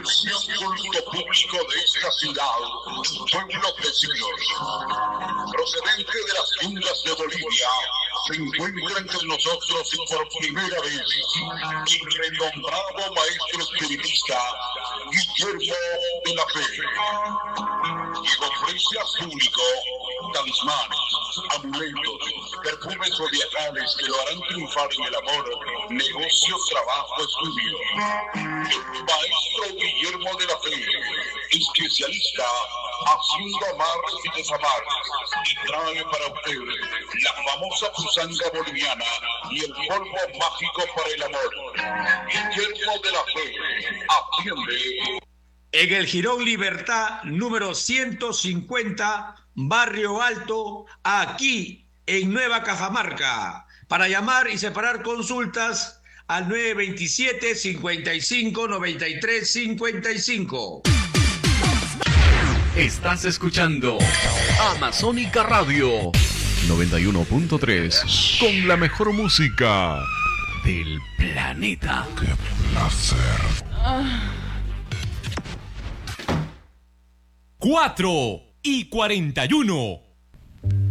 Atención, culto público de esta ciudad, pueblos vecinos. Procedente de las tundras de Bolivia, se encuentra entre nosotros y por primera vez el renombrado maestro espiritista Guillermo de la Fe, y ofrece al público talismanes, amuletos, perfumes zodiacales que lo harán triunfar en el amor, negocio, trabajo, estudio. El maestro Guillermo de la Fe, especialista haciendo amarres y desamarres, y trae para usted la famosa pusanga boliviana y el polvo mágico para el amor. Guillermo de la Fe atiende en el Jirón Libertad número 150, Barrio Alto, aquí en Nueva Cajamarca. Para llamar y separar consultas al 927 55 93 55. Estás escuchando Amazónica Radio 91.3, con la mejor música del planeta. ¡Qué placer! 4:41.